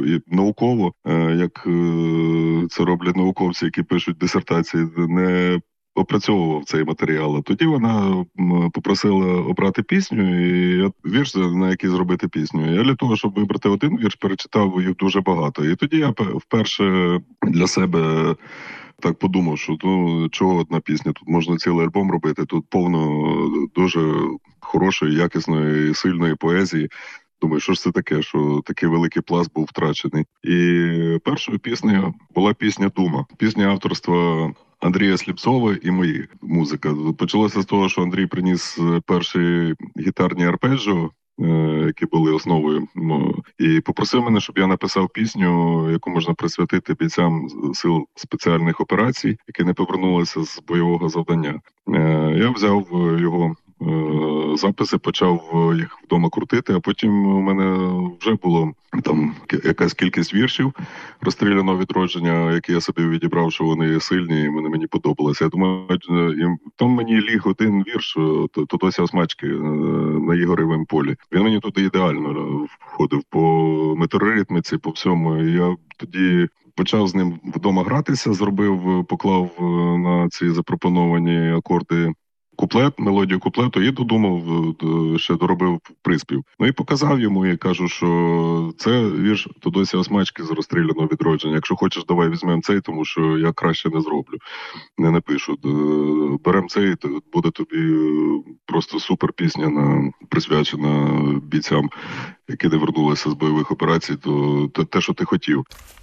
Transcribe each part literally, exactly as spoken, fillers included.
і науково, як це роблять науковці, які пишуть дисертації, не опрацьовував цей матеріал. А тоді вона попросила обрати пісню і вірш, на який зробити пісню. Я для того, щоб вибрати один вірш, перечитав їх дуже багато. І тоді я вперше для себе так подумав, що ну, чого одна пісня, тут можна цілий альбом робити, тут повно дуже хорошої, якісної, сильної поезії. Думаю, що ж це таке, що такий великий пласт був втрачений. І першою піснею була пісня «Дума». Пісня авторства Андрія Сліпцова і мої музика. Почалося з того, що Андрій приніс перші гітарні арпеджіо, які були основою, і попросив мене, щоб я написав пісню, яку можна присвятити бійцям сил спеціальних операцій, які не повернулися з бойового завдання. Я взяв його записи, почав їх вдома крутити, а потім у мене вже було там якась кількість віршів «Розстріляного відродження», які я собі відібрав, що вони сильні, і вони мені подобалися. Я думаю, там мені ліг один вірш Тодося Осмачки на Ігоревому полі. Він мені туди ідеально входив по метроритміці, по всьому. І я тоді почав з ним вдома гратися, зробив, поклав на ці запропоновані акорди куплет, мелодію куплету і додумав, ще доробив приспів. Ну і показав йому, і кажу, що це вірш Тодося Осмачки з «Розстріляного відродження». Якщо хочеш, давай візьмемо цей, тому що я краще не зроблю, не напишу. Беремо цей, буде тобі просто супер пісня, на, присвячена бійцям, які не вернулися з бойових операцій, то, то те, що ти хотів.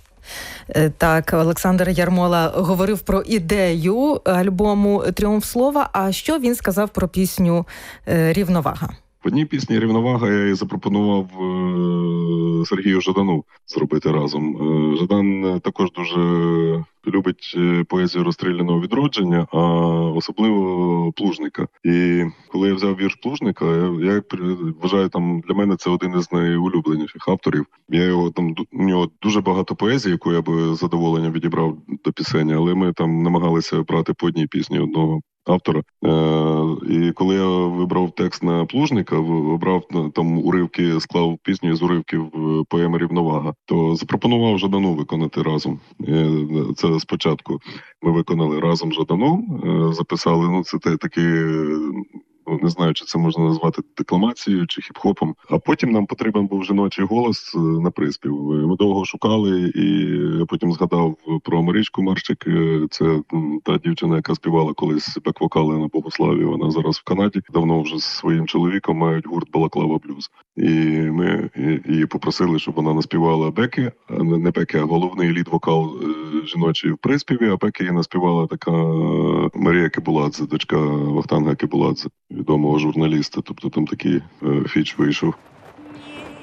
Так, Олександр Ярмола говорив про ідею альбому «Тріумф слова». А що він сказав про пісню «Рівновага»? В одній пісні «Рівновага» я і запропонував Сергію Жадану зробити разом. Жадан також дуже любить поезію «Розстріляного відродження», а особливо Плужника. І коли я взяв вірш Плужника, я, я вважаю, там для мене це один із найулюбленіших авторів. Я його там, у нього дуже багато поезії, яку я би з задоволенням відібрав до пісень, але ми там намагалися брати по одній пісні одного автора. Е, і коли я вибрав текст на Плужника, обрав там уривки, склав пісню з уривків поеми «Рівновага», то запропонував Жадану виконати разом. Е, це спочатку ми виконали разом з Жаданом, е, записали, ну це такий, не знаю, чи це можна назвати декламацією чи хіп-хопом. А потім нам потрібен був жіночий голос на приспів. Ми довго шукали, і я потім згадав про Марічку Марчик. Це та дівчина, яка співала колись бек-вокали на Богославі. Вона зараз в Канаді. Давно вже з своїм чоловіком мають гурт «Балаклава Блюз». І ми її попросили, щоб вона наспівала беки, не беки, а головний лід-вокал жіночий в приспіві, а беки її наспівала така Марія Кибуладзе, дочка Вахтанга Кибуладзе, відомого журналіста. Тобто там такий фіч вийшов.